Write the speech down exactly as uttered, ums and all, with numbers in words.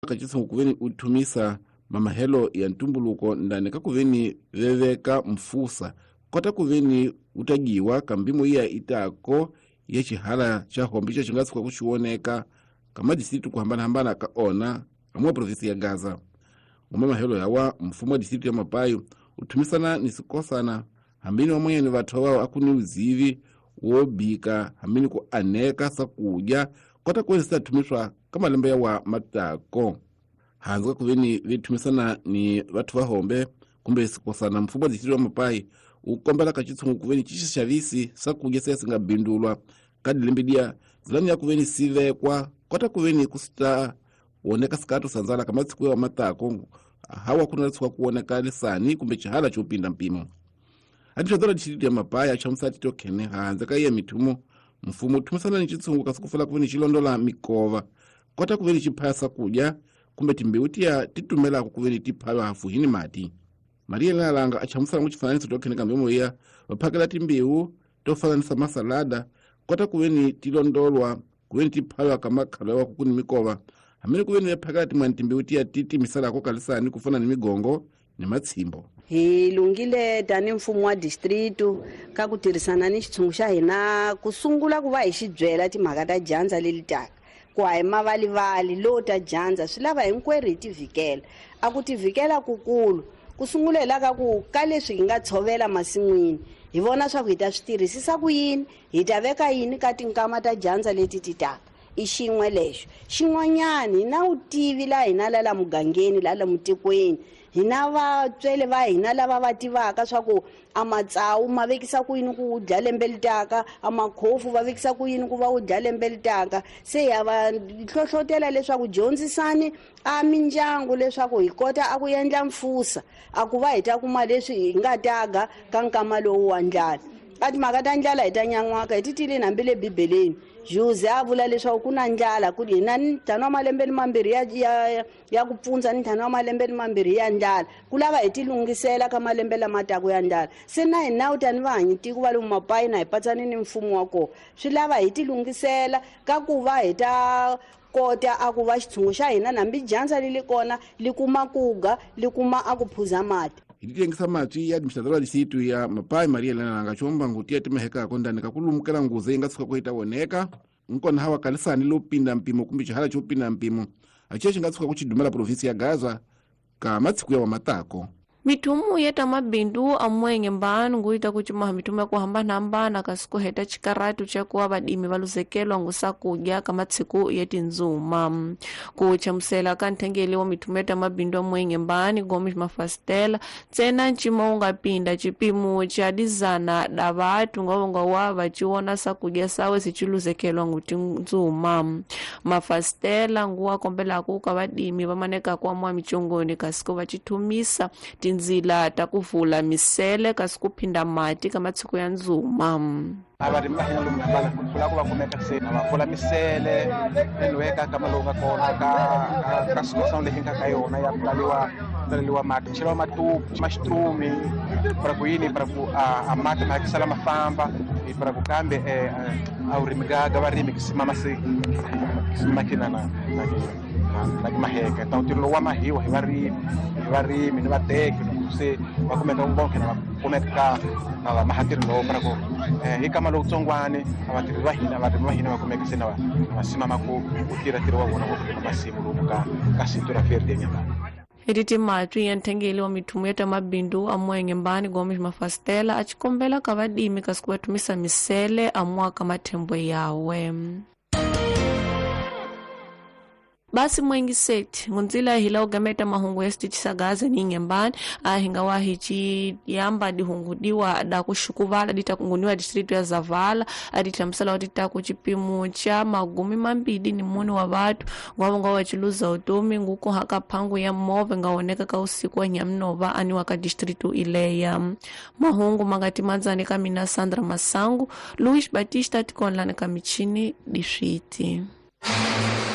kachitsa kuveni utumisa mamahelo ya ntumbuluko ndani kakuveni veveka mfusa kota kuveni utagiwa kambimo iya itako ya chihala cha hombi cha chingatsi kwa kuchioneka kama disitu kuhambana-hambana kaona amua provinsi ya Gaza. Umamahelo yawa mfumo wa disitu ya Mapayo utumisana nisikosana hambini wamwenye ni watu wao akuni uzivi wobika hambini ku aneka sakuja kota kuwezi satumishwa kama lembe ya wa matako. Hanzuka kuveni vitumisana ni watu wa hombe kumbe sikosana mfumo wa disitu ya Mapayo ukombala kachitsungu kuveni chishishavisi sakuja saya singa bindulwa kadi limbidia zilani ya kuveni sive kwa kota kuveni kusita uoneka sikatu sanzala kama siku wa matako hawa kuna rasuwa kuoneka lisani kumbe chahala chupinda mpimo. Hadi dola disitu ya Mapayo achamsati tokene hanzaka iya mitumo mfumo tumisana ni chitsungu kasikufala kuveni chilondola mikova kota kuveni chipasa kuja kumbe timbiuti ya titumela kuveni tipawa hafuhini mati. Maria Nalanga achamusala muchifananiso tokene kambimo iya wapakela timbiu tofalanisa masalada kota kuveni tilondolwa kuveni tipawa kama kalawa kukuni mikova hamini kuveni yapakela timwani timbiuti ya titi misala kwa kalisani kufana ni migongo ni matsimbo. Hilungile tani mfumo wa distritu kakutirisana ni chitsungu cha hina kusungula kuva ishijwela timhaka ta janza lilitaka kwaye mavali vali lota janza swilava hinkweri tivikela akutivikela kukulu kusungulela ka ku ka leswi hi nga tshovela masin'wini hi vona swa ku hi ta swi tirhisisa ku yini hi ta veka yini ka tinkama ta janza leti ti taka i xin'we lexo xin'wanyani hi na utivi la hina lala mugangeni lala mutikweni hina vatswele va hina lava va tivaka swa ku amatsawu ma vekisa ku yini ku dya lembe litaka amakhofu va vekisa ku yini ku va u dya lembe litaka se ya va hlohlotela leswaku dyondzisani a mindyangu leswaku hi kota a ku endla mfusa a ku va hi ta kuma leswi hi nga taga ka nkama lowu wa ndlala ka timhaka ta ndlala hi ta nyan'waka hi titile nambi le bibeleni Juse a vula leswaku ku na ndlala ku hina ni ntlhanu wa malembe ni mambirhi ya ya ya ku pfunza ni ntlhanu wa malembe ni mambirhi ya ndlala ku lava hi tilungisela ka malembe lama taku ya ndlala se na hina u tani vahanyitiko va le Mapayo na hi patsani ni mfumo wa kona swi lava hi tilungisela ka ku va hi ta kota a ku va xitshungu xa hina nambi janza lili kona li kuma kuga li kuma a ku phuza mati. Hititengisa matwi ya administradora disitu ya Mapayo Maria Nalanga chomba ngutia timeheka kondani kakulumukela nguze ingatsuka kuhita woneka nkona hawa kalisani lupinda mpimo kumbi chihala chupinda mpimo achiye chingatsuka kuchidumela provinsi ya Gaza ka matsiku ya wa matako. Mitumu yeta mabindu amwenye mbanu nguita kuchimaha mitumu ya kuhambana-hambana kasiku heta chikaratu cha kuwa badimi valuzekelwa ngusakuja kama tsiku yeti nzuma. Kuchamusela kantengelewa mitumu yeta mabindu amwenye mbani gomish mafastela tsena nchima unga pinda chipimu cha dizana da vatu ngawonga wava chiwona sakuja sawe sichiluzekelwa nguti nzuma. Mafastela nguwa kombela kuka badimi vamaneka kwa mwa michongoni kasiku vachitumisa tinzila takuvula misele kasikuphinda mati kama tsiku ya nzuma. Abarimi bahina lumambala kula kuba kumeka se abavula misele enweka kama longa kona ka ka situação de hinka kayona ya daliwa daliwa mati chilo matu mashtumi para kuini para ku a mati ma kisala mafamba e para ku kambe e aurimiga gabarimi kisimama se makina na na maheka então tiro wa mahiwa hivari hivari mini bateke se bakumeka umbonke na kumeka na mahatiro no para ko eh kama lo tsongwane abatiri bahina abatiri bahina bakumeka se na masimama ku utira tiro wa wona ko masimu luka kasintura ferde nyama. Editi matwi yantengele wa mitumu yeta mabindu amwenye mbani gomish mafastela achikombela kavadimi kasikuwa tumisa misele amwa kama tembo yawe. Basi mwengi seti ngunzila hila ugameta mahungu esti chisagaza ni ngembani ahinga wahichi yamba dihungudiwa da kushukuvala dita kunguniwa distritu ya Zavala adita msala wadita kuchipimu cha magumi mambidi ni muni wa watu ngawonga wachiluza utumi nguko haka pangu ya move ngawoneka ka usiku wa nyamnova ani waka distritu ile ya mahungu magati manzani kamina Sandra Masangu Luis Batista tikonlani kamichini dishiti.